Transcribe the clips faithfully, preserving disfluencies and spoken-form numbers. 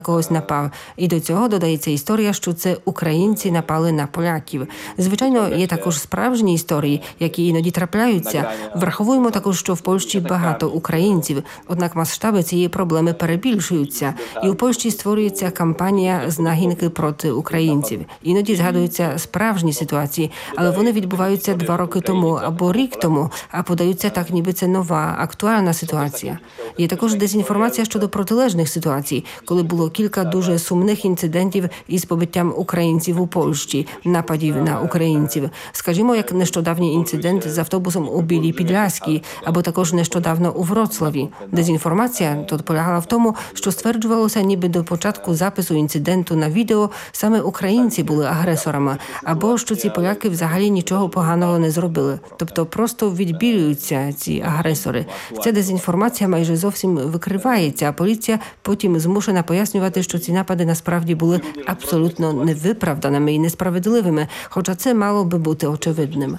когось напав. І до цього додається історія, що це українці напали на поляків. Звичайно, є також справжні історії, які іноді трапляються. Враховуємо також, що в Польщі багато українців, однак масштаби цієї проблеми перебільшуються. І у Польщі створюється кампанія з нагінки проти українців. Іноді згадуються справжні ситуації, але вони відбуваються два роки тому або рік тому, а подаються так, ніби це нова, актуальна ситуація. Є також дезінформація щодо протилежних ситуацій, коли було кілька дуже сумних інцидентів із побиттям українців у Польщі, нападів на українців. Скажімо, як нещодавній інцидент з автобусом у Білій Підляській, або також нещодавно у Вроцлаві. Дезінформація тут полягала в тому, що стверджувалося, ніби до початку запису інциденту на відео саме українці були агресорами, або що ці поляки взагалі нічого поганого не зробили. Тобто просто відбілюються ці агресори. Ця дезінформація майже зовсім викривається, а поліція потім змушена пояснювати, що ці напади насправді були абсолютно невиправданими і несправедливими, хоча це мало би бути очевидним.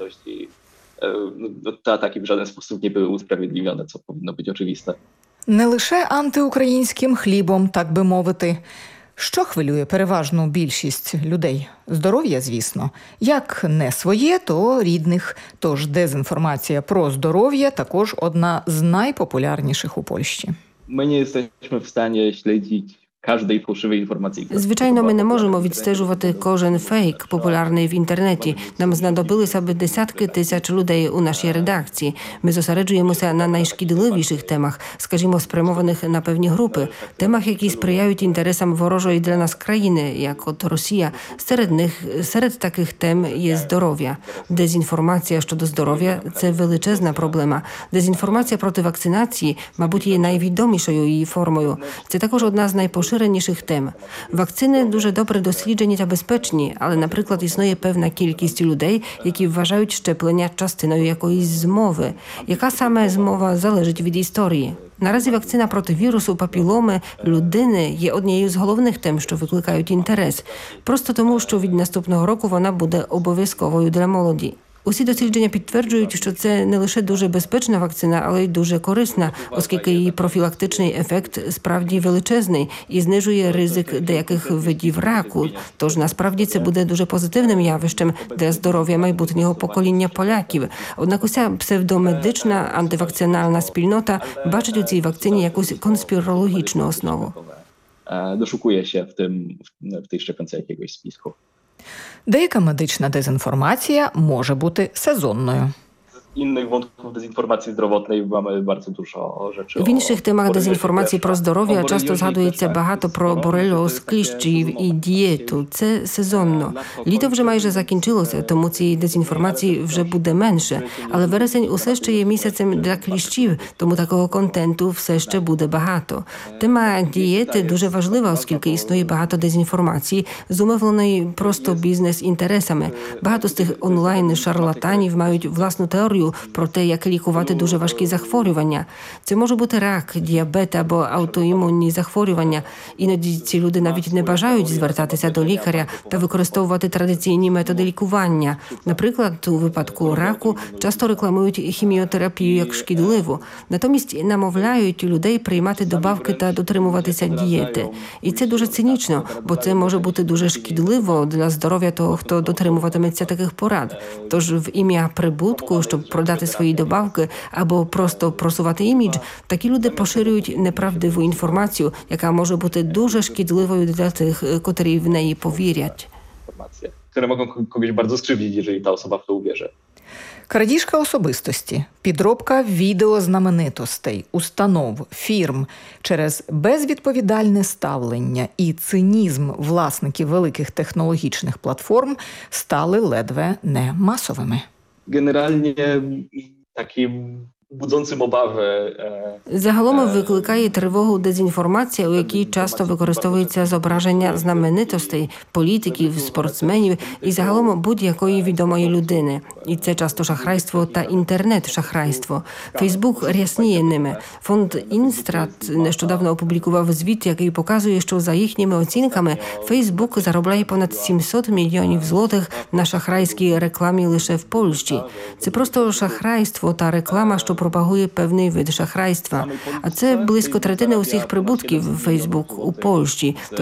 Te ataki w żaden sposób nie były usprawiedliwione, co powinno być oczywiste. Не лише антиукраїнським хлібом, так би мовити. Що хвилює переважну більшість людей? Здоров'я, звісно. Як не своє, то рідних. Тож дезінформація про здоров'я також одна з найпопулярніших у Польщі. My nie jesteśmy w stanie śledzić każdej fałszywej informacji. Звичайно, ми не можемо відстежувати кожен фейк, популярний в інтернеті. Нам знадобилися б десятки тисяч людей у нашій редакції. Ми зосереджуємося на найшкідливіших темах, скажімо, спрямованих на певні групи, темах, які сприяють інтересам ворожої для нас країни, як от Росія. Серед них, серед таких тем є здоров'я. Дезінформація щодо здоров'я – це величезна проблема. Дезінформація проти вакцинації, мабуть, є найвідомішою її формою. Це також одна з найпоширеніших поширених тем. Вакцини дуже добре досліджені та безпечні, але, наприклад, існує певна кількість людей, які вважають щеплення частиною якоїсь змови. Яка саме змова залежить від історії? Наразі вакцина проти вірусу папіломи людини є однією з головних тем, що викликають інтерес. Просто тому, що від наступного року вона буде обов'язковою для молоді. Усі дослідження підтверджують, що це не лише дуже безпечна вакцина, але й дуже корисна, оскільки її профілактичний ефект справді величезний і знижує ризик деяких видів раку. Тож насправді це буде дуже позитивним явищем для здоров'я майбутнього покоління поляків. Однак уся псевдомедична антивакцинальна спільнота бачить у цій вакцині якусь конспірологічну основу. Doszukuje się w tym, w tej szczepionce jakiegoś spisku. Деяка медична дезінформація може бути сезонною. Innych wątków dezinformacji zdrowotnej mamy bardzo dużo rzeczy. В інших темах дезінформації про здоров'я часто згадується багато про борельоз, кліщів і дієту. Це сезонно. Літо вже майже закінчилося, тому цієї дезінформації вже буде менше. Але вересень усе ще є місяцем для кліщів, тому такого контенту все ще буде багато. Тема дієти дуже важлива, оскільки існує багато дезінформації, зумовленої просто бізнес-інтересами. Багато з тих онлайн-шарлатанів мають власну теорію про те, як лікувати дуже важкі захворювання. Це може бути рак, діабет або аутоімунні захворювання. Іноді ці люди навіть не бажають звертатися до лікаря та використовувати традиційні методи лікування. Наприклад, у випадку раку часто рекламують хіміотерапію як шкідливу. Натомість намовляють людей приймати добавки та дотримуватися дієти. І це дуже цинічно, бо це може бути дуже шкідливо для здоров'я того, хто дотримуватиметься таких порад. Тож в ім'я прибутку, щоб продати свої добавки або просто просувати імідж, такі люди поширюють неправдиву інформацію, яка може бути дуже шкідливою для тих, котрі в неї повірять. Które mogą kogoś bardzo skrzywdzić, jeżeli ta osoba w to uwierzy. Крадіжка особистості, підробка відеознаменитостей, установ, фірм через безвідповідальне ставлення і цинізм власників великих технологічних платформ стали ледве не масовими. Generalnie takim budzącym obawy. Загалом викликає тривогу дезінформація, у якій часто використовується зображення знаменитостей, політиків, спортсменів і загалом будь-якої відомої людини. І це часто шахрайство та інтернет-шахрайство. Фейсбук рясніє ними. Фонд Інстрат нещодавно опублікував звіт, який показує, що за їхніми оцінками Фейсбук заробляє понад сімсот мільйонів злотих на шахрайській рекламі лише в Польщі. Це просто шахрайство та реклама, що пропагує певний вид шахрайства. А це близько третини усіх прибутків Facebook у Польщі.